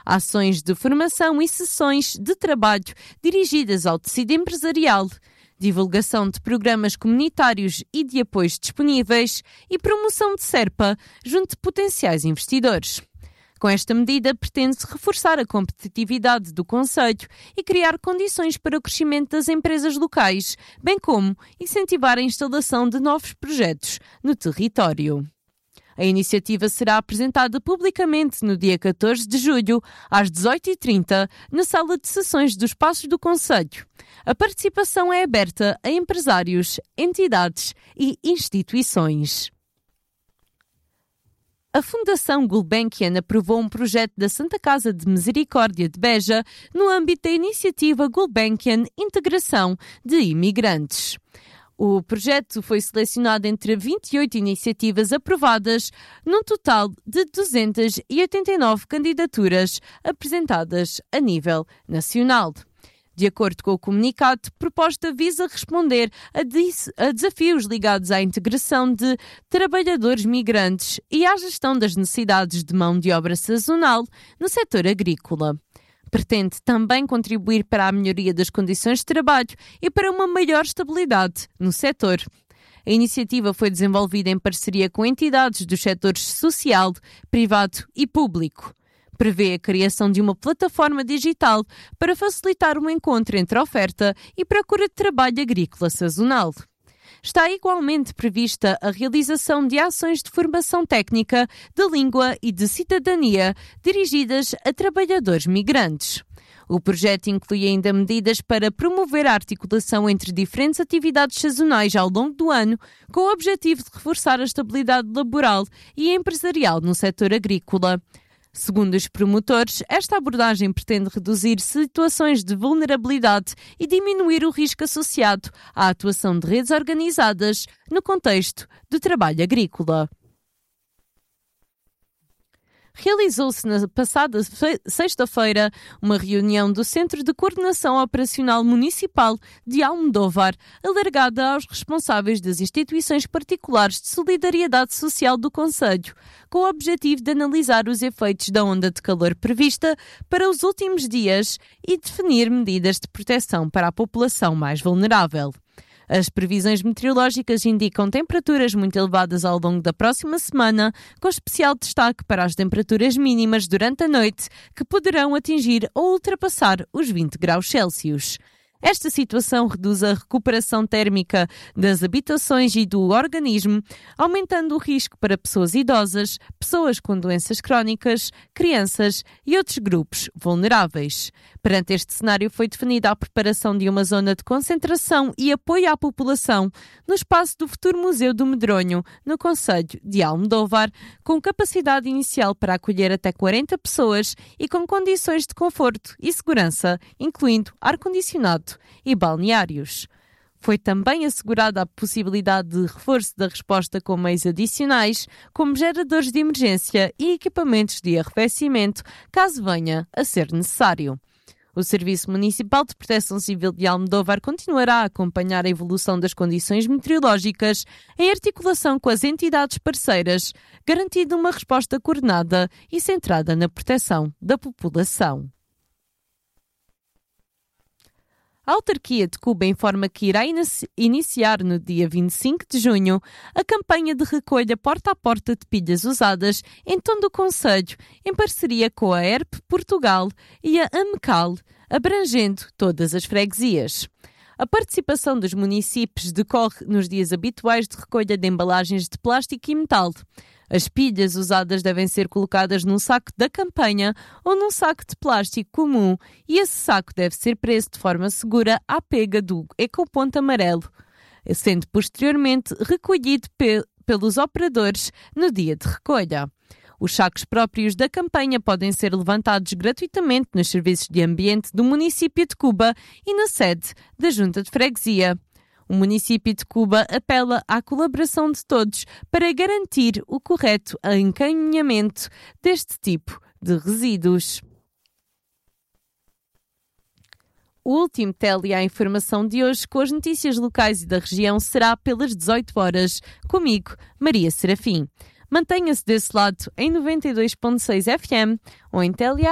ações de formação e sessões de trabalho dirigidas ao tecido empresarial, divulgação de programas comunitários e de apoios disponíveis e promoção de SERPA junto de potenciais investidores. Com esta medida, pretende-se reforçar a competitividade do concelho e criar condições para o crescimento das empresas locais, bem como incentivar a instalação de novos projetos no território. A iniciativa será apresentada publicamente no dia 14 de julho, às 18h30, na sala de sessões dos Passos do Concelho. A participação é aberta a empresários, entidades e instituições. A Fundação Gulbenkian aprovou um projeto da Santa Casa de Misericórdia de Beja no âmbito da iniciativa Gulbenkian Integração de Imigrantes. O projeto foi selecionado entre 28 iniciativas aprovadas, num total de 289 candidaturas apresentadas a nível nacional. De acordo com o comunicado, a proposta visa responder a desafios ligados à integração de trabalhadores migrantes e à gestão das necessidades de mão de obra sazonal no setor agrícola. Pretende também contribuir para a melhoria das condições de trabalho e para uma maior estabilidade no setor. A iniciativa foi desenvolvida em parceria com entidades dos setores social, privado e público. Prevê a criação de uma plataforma digital para facilitar o encontro entre a oferta e procura de trabalho agrícola sazonal. Está igualmente prevista a realização de ações de formação técnica, de língua e de cidadania dirigidas a trabalhadores migrantes. O projeto inclui ainda medidas para promover a articulação entre diferentes atividades sazonais ao longo do ano, com o objetivo de reforçar a estabilidade laboral e empresarial no setor agrícola. Segundo os promotores, esta abordagem pretende reduzir situações de vulnerabilidade e diminuir o risco associado à atuação de redes organizadas no contexto do trabalho agrícola. Realizou-se na passada sexta-feira uma reunião do Centro de Coordenação Operacional Municipal de Almodóvar, alargada aos responsáveis das instituições particulares de solidariedade social do concelho, com o objetivo de analisar os efeitos da onda de calor prevista para os últimos dias e definir medidas de proteção para a população mais vulnerável. As previsões meteorológicas indicam temperaturas muito elevadas ao longo da próxima semana, com especial destaque para as temperaturas mínimas durante a noite, que poderão atingir ou ultrapassar os 20 graus Celsius. Esta situação reduz a recuperação térmica das habitações e do organismo, aumentando o risco para pessoas idosas, pessoas com doenças crónicas, crianças e outros grupos vulneráveis. Perante este cenário, foi definida a preparação de uma zona de concentração e apoio à população no espaço do futuro Museu do Medronho, no concelho de Almodóvar, com capacidade inicial para acolher até 40 pessoas e com condições de conforto e segurança, incluindo ar-condicionado e balneários. Foi também assegurada a possibilidade de reforço da resposta com meios adicionais, como geradores de emergência e equipamentos de arrefecimento, caso venha a ser necessário. O Serviço Municipal de Proteção Civil de Almodóvar continuará a acompanhar a evolução das condições meteorológicas em articulação com as entidades parceiras, garantindo uma resposta coordenada e centrada na proteção da população. A autarquia de Cuba informa que irá iniciar no dia 25 de junho a campanha de recolha porta a porta de pilhas usadas em todo o concelho, em parceria com a ERP Portugal e a AMECAL, abrangendo todas as freguesias. A participação dos municípios decorre nos dias habituais de recolha de embalagens de plástico e metal. As pilhas usadas devem ser colocadas num saco da campanha ou num saco de plástico comum e esse saco deve ser preso de forma segura à pega do ecoponto amarelo, sendo posteriormente recolhido pelos operadores no dia de recolha. Os sacos próprios da campanha podem ser levantados gratuitamente nos serviços de ambiente do município de Cuba e na sede da Junta de Freguesia. O município de Cuba apela à colaboração de todos para garantir o correto encaminhamento deste tipo de resíduos. O último tele à informação de hoje com as notícias locais e da região será pelas 18 horas. Comigo, Maria Serafim. Mantenha-se desse lado em 92.6 FM ou em tele